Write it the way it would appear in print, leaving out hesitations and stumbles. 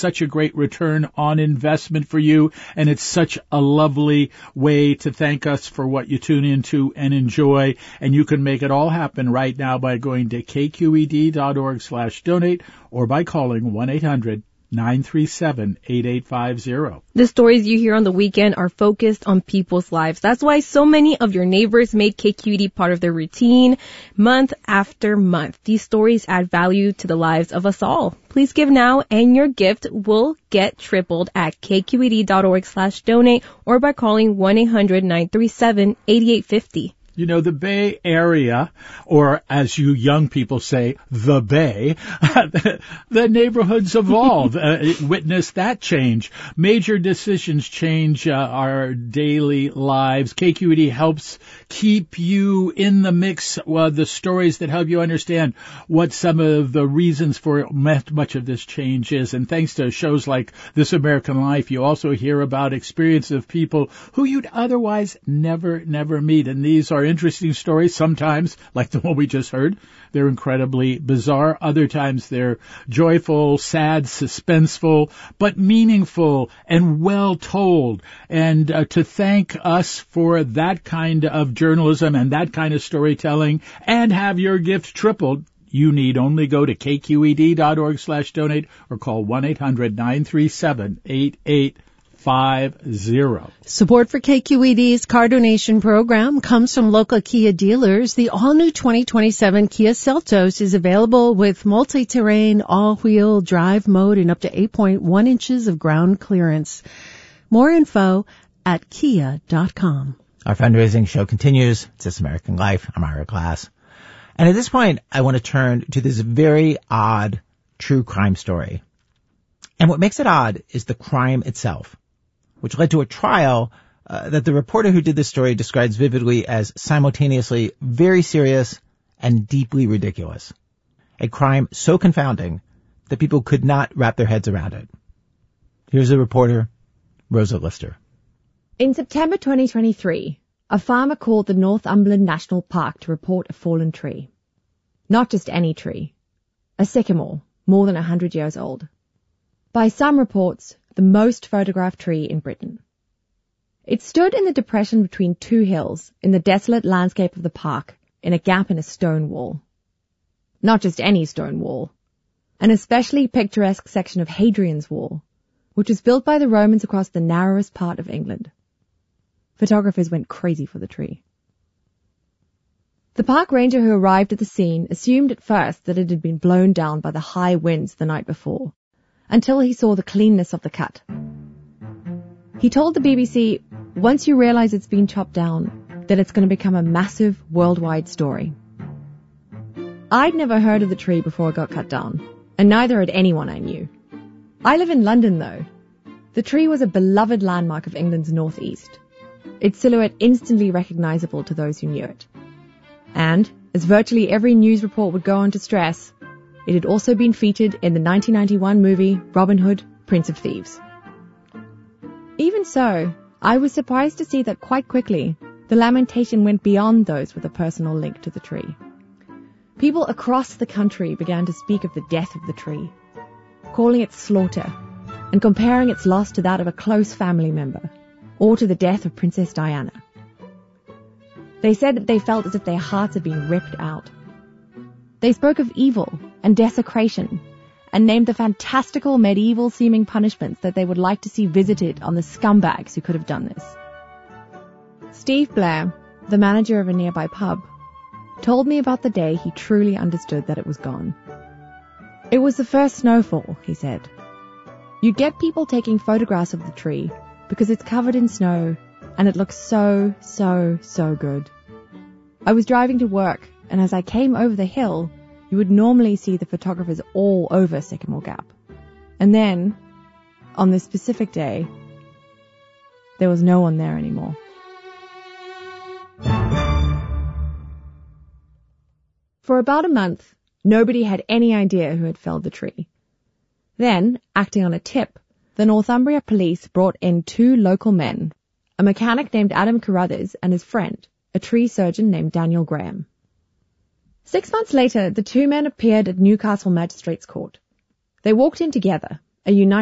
such a great return on investment for you, and it's such a lovely way to thank us for what you tune into and enjoy. And you can make it all happen right now by going to kqed.org/donate or by calling 1-800-937-8850. The stories you hear on the weekend are focused on people's lives. That's why so many of your neighbors make KQED part of their routine month after month. These stories add value to the lives of us all. Please give now, and your gift will get tripled at kqed.org/donate or by calling 1-800-937-8850. You know, the Bay Area, or as you young people say, the Bay, the neighborhoods evolve. Witness that change. Major decisions change our daily lives. KQED helps keep you in the mix, the stories that help you understand what some of the reasons for much of this change is. And thanks to shows like This American Life, you also hear about experiences of people who you'd otherwise never meet. And these are interesting stories. Sometimes, like the one we just heard, they're incredibly bizarre. Other times they're joyful, sad, suspenseful, but meaningful and well told. And to thank us for that kind of journalism and that kind of storytelling and have your gift tripled, you need only go to kqed.org/donate or call 1-800-937-8850. Support for KQED's car donation program comes from local Kia dealers. The all-new 2027 Kia Seltos is available with multi-terrain, all-wheel drive mode and up to 8.1 inches of ground clearance. More info at kia.com. Our fundraising show continues. It's This American Life. I'm Ira Glass. And at this point, I want to turn to this very odd true crime story. And what makes it odd is the crime itself, which led to a trial that the reporter who did this story describes vividly as simultaneously very serious and deeply ridiculous. A crime so confounding that people could not wrap their heads around it. Here's the reporter, Rosa Lister. In September 2023, a farmer called the Northumberland National Park to report a fallen tree. Not just any tree. A sycamore, more than 100 years old. By some reports, the most photographed tree in Britain. It stood in the depression between two hills in the desolate landscape of the park in a gap in a stone wall. Not just any stone wall. An especially picturesque section of Hadrian's Wall, which was built by the Romans across the narrowest part of England. Photographers went crazy for the tree. The park ranger who arrived at the scene assumed at first that it had been blown down by the high winds the night before, until he saw the cleanness of the cut. He told the BBC, once you realize it's been chopped down, then it's going to become a massive worldwide story. I'd never heard of the tree before it got cut down, and neither had anyone I knew. I live in London, though. The tree was a beloved landmark of England's northeast, its silhouette instantly recognizable to those who knew it. And, as virtually every news report would go on to stress, it had also been featured in the 1991 movie Robin Hood, Prince of Thieves. Even so, I was surprised to see that quite quickly, the lamentation went beyond those with a personal link to the tree. People across the country began to speak of the death of the tree, calling it slaughter, and comparing its loss to that of a close family member, or to the death of Princess Diana. They said that they felt as if their hearts had been ripped out. They spoke of evil and desecration, and named the fantastical medieval-seeming punishments that they would like to see visited on the scumbags who could have done this. Steve Blair, the manager of a nearby pub, told me about the day he truly understood that it was gone. It was the first snowfall, he said. You'd get people taking photographs of the tree because it's covered in snow and it looks so good. I was driving to work, and as I came over the hill, you would normally see the photographers all over Sycamore Gap. And then, on this specific day, there was no one there anymore. For about a month, nobody had any idea who had felled the tree. Then, acting on a tip, the Northumbria police brought in two local men, a mechanic named Adam Carruthers and his friend, a tree surgeon named Daniel Graham. 6 months later, the two men appeared at Newcastle Magistrates Court. They walked in together, a united